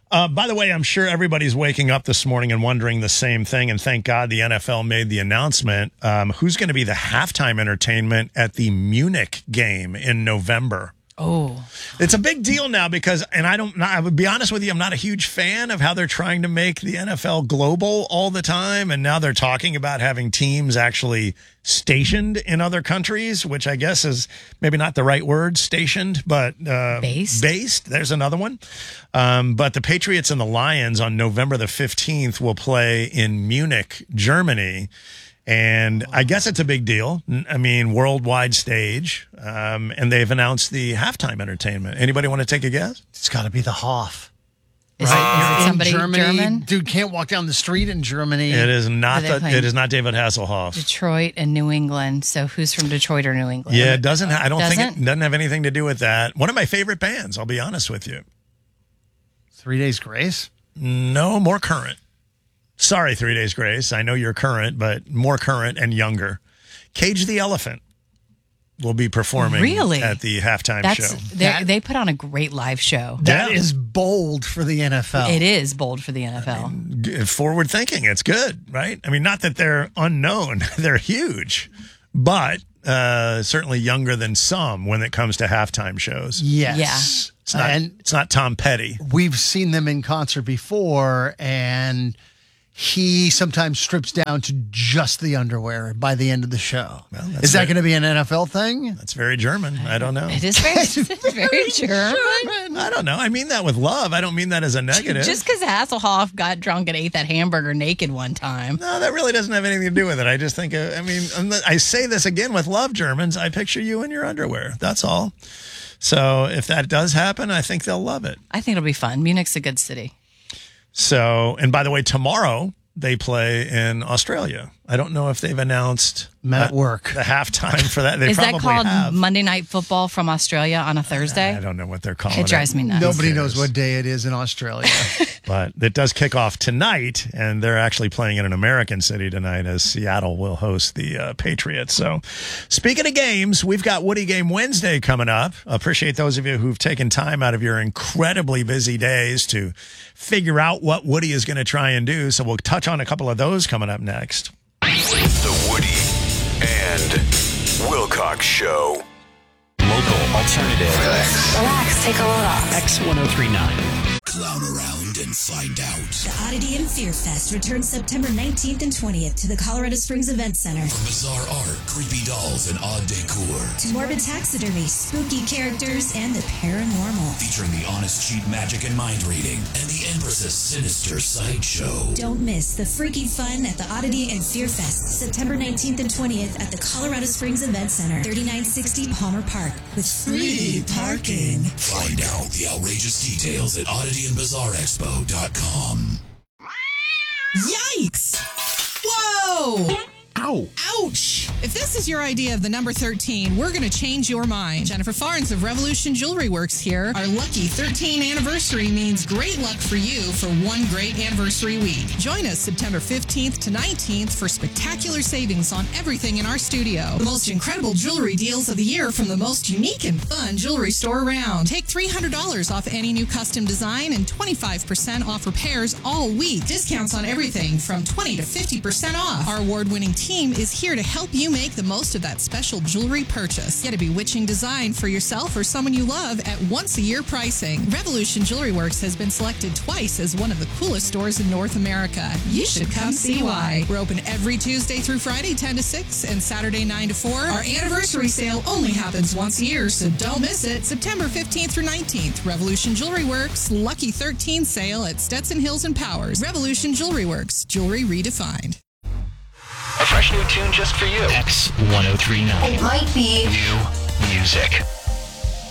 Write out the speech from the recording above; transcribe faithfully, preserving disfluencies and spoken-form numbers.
Uh, by the way, I'm sure everybody's waking up this morning and wondering the same thing. And thank God the N F L made the announcement. Um, who's going to be the halftime entertainment at the Munich game in November? Oh, it's a big deal now because, and I don't, I would be honest with you, I'm not a huge fan of how they're trying to make the N F L global all the time. And now they're talking about having teams actually stationed in other countries, which I guess is maybe not the right word, stationed, but uh, based. Based. There's another one. Um, but the Patriots and the Lions on November the fifteenth will play in Munich, Germany. And I guess it's a big deal. I mean, worldwide stage. Um, and they've announced the halftime entertainment. Anybody want to take a guess? It's got to be the Hoff. Is Right? it, is it somebody in Germany, German? Dude can't walk down the street in Germany. It is not. Are they The, it is not David Hasselhoff. Detroit and New England. So who's from Detroit or New England? Yeah, it doesn't. Ha- I don't think Doesn't? it doesn't have anything to do with that. One of my favorite bands. I'll be honest with you. Three Days Grace? No, more current. Sorry, Three Days Grace. I know you're current, but more current and younger. Cage the Elephant will be performing Really? at the halftime That's show. they That- they put on a great live show. That Yeah. is bold for the N F L. It is bold for the N F L. G- Forward thinking. It's good, right? I mean, not that they're unknown. They're huge, but uh, certainly younger than some when it comes to halftime shows. Yes. Yeah. It's not, and it's not Tom Petty. we've seen them in concert before, and he sometimes strips down to just the underwear by the end of the show. Well, that's is that very- going to be an N F L thing? That's very German. I don't know. It is very, it's very German. I don't know. I mean that with love. I don't mean that as a negative. Just because Hasselhoff got drunk and ate that hamburger naked one time. No, that really doesn't have anything to do with it. I just think, uh, I mean, I'm not- I say this again with love, Germans. I picture you in your underwear. That's all. So if that does happen, I think they'll love it. I think it'll be fun. Munich's a good city. So, and by the way, tomorrow they play in Australia. I don't know if they've announced Met at uh, work. the halftime for that. They Is probably that called have. Monday Night Football from Australia on a Thursday? I don't know what they're calling it. It drives me nuts. Nobody Who knows cares? what day it is in Australia. But it does kick off tonight, and they're actually playing in an American city tonight as Seattle will host the uh, Patriots. So speaking of games, we've got Woody Game Wednesday coming up. Appreciate those of you who've taken time out of your incredibly busy days to figure out what Woody is going to try and do. So we'll touch on a couple of those coming up next. The Woody and Wilcox Show. Local alternative. Relax, take a load off. X one oh three point nine. Clown around and find out. The Oddity and Fear Fest returns September nineteenth and twentieth to the Colorado Springs Event Center. From bizarre art, creepy dolls, and odd decor. To morbid taxidermy, spooky characters, and the paranormal. Featuring the honest cheap magic and mind reading. And the Empress's sinister sideshow. Don't miss the freaky fun at the Oddity and Fear Fest, September nineteenth and twentieth at the Colorado Springs Event Center, thirty-nine sixty Palmer Park, with free parking. Find out the outrageous details at oddity and bizarre expo dot com. Yikes! Whoa! Ow. Ouch! If this is your idea of the number thirteen, we're going to change your mind. Jennifer Farnes of Revolution Jewelry Works here. Our lucky thirteen anniversary means great luck for you for one great anniversary week. Join us September fifteenth to nineteenth for spectacular savings on everything in our studio. The most incredible jewelry deals of the year from the most unique and fun jewelry store around. Take three hundred dollars off any new custom design and twenty-five percent off repairs all week. Discounts on everything from twenty to fifty percent off. Our award-winning team is here to help you make the most of that special jewelry purchase. Get a bewitching design for yourself or someone you love at once-a-year pricing. Revolution Jewelry Works has been selected twice as one of the coolest stores in North America. You should come see why. We're open every Tuesday through Friday, ten to six, and Saturday, nine to four. Our anniversary sale only happens once a year, so don't miss it. September fifteenth through nineteenth, Revolution Jewelry Works, Lucky thirteen sale at Stetson Hills and Powers. Revolution Jewelry Works, jewelry redefined. A fresh new tune just for you. X one oh three point nine. It might be New music.